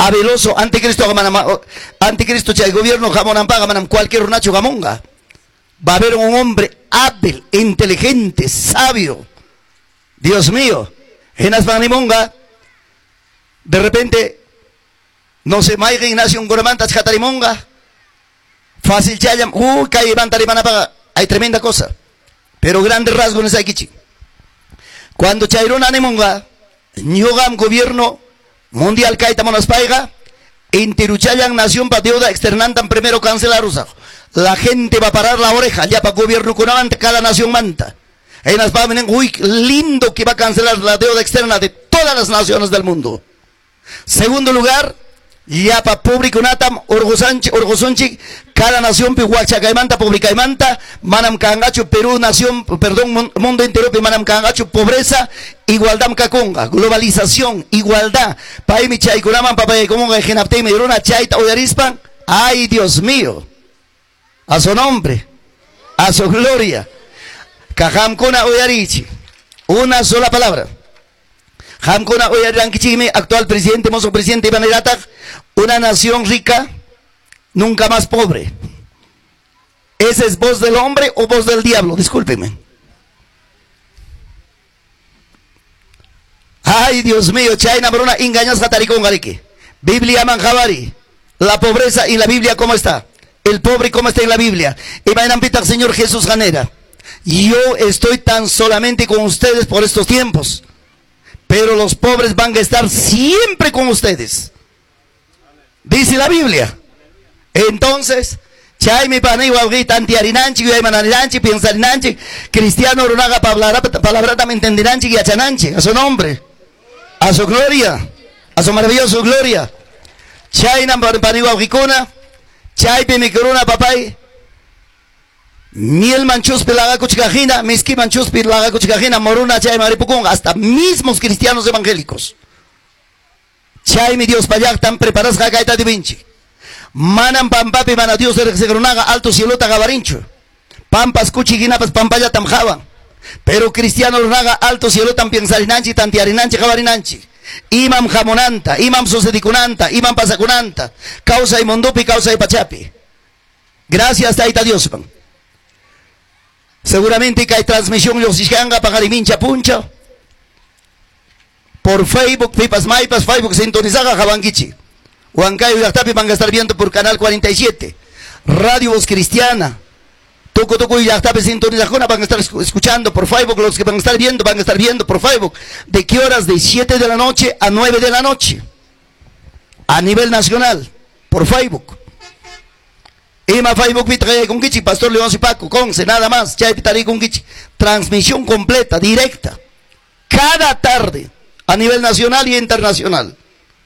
habiloso, anticristo, anticristo, el gobierno jamonampaga, manam cualquier nacho gamonga. Va a haber un hombre hábil, inteligente, sabio. Dios mío, en Asmanimonga, de repente, no sé, Maiga Ignacio Goramantas Catarimonga, fácil chayam, cae Mantarimanapa, hay tremenda cosa, pero grandes rasgos en esa Kichi. Cuando Chairón Anemonga, Nyogam gobierno mundial Kaita Monaspaiga, Intiruchayan nación para deuda externantan primero cancelarusa. La gente va a parar la oreja, ya para gobierno con cada nación manta. En las uy, lindo que va a cancelar la deuda externa de todas las naciones del mundo. Segundo lugar, ya para público natam, Orgosonchi, cada nación pihuachacaimanta, publicaimanta, manam cangacho, Perú, nación, perdón, mundo entero, manam cangacho, pobreza, igualdad kakonga, globalización, igualdad. Paimi chaikuraman, papay, como genapte, medrona, chaita, oyarispan. Ay, Dios mío. A su nombre, a su gloria. Kajamkona oyarichi. Una sola palabra. Jamkona oyarirankichime, actual presidente, mozo presidente Iván Iratak, una nación rica, nunca más pobre. ¿Esa es voz del hombre o voz del diablo? Discúlpeme. Ay, Dios mío, Chayna Bruna, engañas Jataricón Garique. Biblia Manjabari. La pobreza y la Biblia, ¿cómo está? El pobre, ¿cómo está en la Biblia? Y vayan a Señor Jesús Janera. Yo estoy tan solamente con ustedes por estos tiempos. Pero los pobres van a estar siempre con ustedes. Dice la Biblia. Entonces, chay mi panay guauguita antiarinanchi, guaymanananchi, piensarinanchi, cristiano runaga palabra también entendiranchi y achananchi, a su nombre, a su gloria, a su maravillosa gloria. Chay nam panay guauguicona, chay pi mi corona papay. Miel manchus pilaga cuchcajina, miski manchus pilaga cuchcajina, moruna chay maripucón, hasta mismos cristianos evangélicos. Chay mi Dios payak tan preparados jagaita de vinci. Manam pampapi mana Dios de segrunaga alto cielota gabarincho. Pampas cuchiginapas pampaya tamjaba. Pero cristiano runaga alto cielota piensarinanchi tantiarinanchi gabarinanchi. Imam jamonanta, imam sucedicunanta, imam pasacunanta. Causa y mondopi, causa y pachapi. Gracias taita Dios. Seguramente que hay transmisión los isganga pagarimincha puncha. Por Facebook, pipas maipas, Facebook sintonizaga jabangichi. Huancayo y Actapi van a estar viendo por Canal 47. Radio Voz Cristiana. Toco y Actapi sintonizajona van a estar escuchando por Facebook. Los que van a estar viendo por Facebook. ¿De qué horas? De 7 de la noche a 9 de la noche. A nivel nacional. Por Facebook. Ima Facebook Pitray con Gichi, Pastor León Zipaco, Conce, nada más, Chay Pitari con Gichi. Transmisión completa, directa. Cada tarde, a nivel nacional y internacional.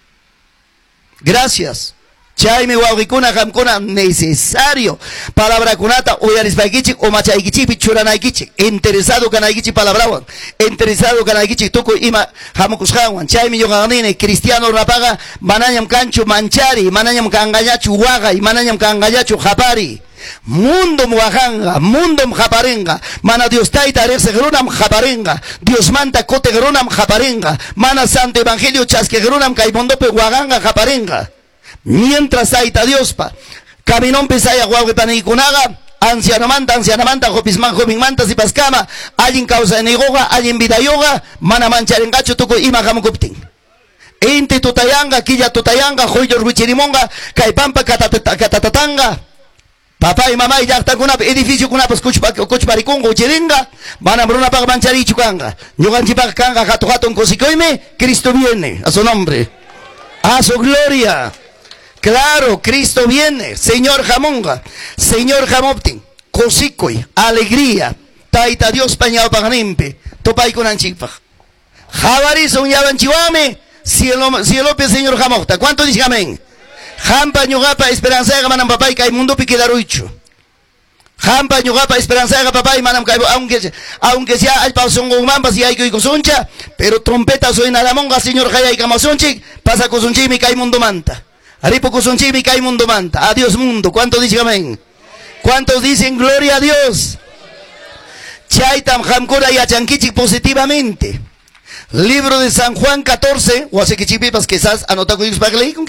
Gracias. Chay mi guauguicuna, jamcuna, necesario. Palabra kunata, oyarisbaikichi, o machaikichi, pichuranaikichi. Interesado canaikichi palabrawan. Interesado canaikichi, tuco ima, jamokusjawan. Chay mi yoganine, cristiano rapaga, manayam cancho manchari, manayam cangayachu huaga, y manayam cangayachu japari. Mundo muajanga, mundo mjaparenga. Mana Dios taita arese grunam japarenga. Dios manta cote grunam japarenga. Mana santo evangelio chasque grunam caimondope huaganga japarenga. Mientras aita Dios pa, caminón pesaya guague panikunaga, anciano manta, jopisman, joven manta, si pascama, alguien causa en yoga, alguien vida yoga, mana manchar en gacho, toco ima jamocuptin. Ente tutayanga, quilla tutayanga, joyo ruichirimonga, caipampa, catatatanga. Papá y mamá y ya está con un edificio con una coach paricongo, chiringa, van a bruna para manchari chucanga. Yoganchi para canga, gato en cosicoime, Cristo viene, a su nombre, a su gloria. Claro, Cristo viene, Señor Jamonga, Señor Jamoptin, Cosicoy, alegría, Taita Dios pañado paganimpe, Topay con anchipa. Jabaris un yabanchiwame, cielo Señor Jamokta. ¿Cuánto dice amén? Jampa ñugapa esperanza de manam papá y cae mundo piquedaruicho. Jampa ñugapa esperanza de papá y manam cae, aunque sea hay pasón con mambas y hay que cosuncha, pero trompeta soy naramonga, Señor Jaya y Camazonchi, pasa cosunchi mi cae mundo manta. Aripo Kusunchi mi cae mundo manta. Adiós mundo. ¿Cuántos dicen amén? ¿Cuántos dicen gloria a Dios? Chaitam Hamkura y Achankichi positivamente. Libro de San Juan 14. O hace que chipipas quizás anota con